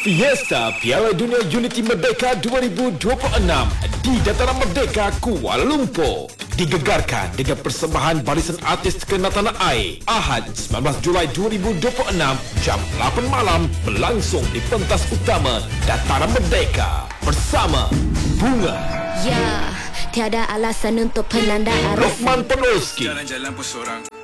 Fiesta Piala Dunia Unity Merdeka 2026 di Dataran Merdeka, Kuala Lumpur. Digegarkan dengan persembahan barisan artis terkenal tanah air. Ahad 19 Julai 2026 jam 8 malam berlangsung di pentas utama Dataran Merdeka bersama Bunga. Ya, tiada alasan untuk penanda arus. Lokman Peloski. Jalan-jalan pun seorang.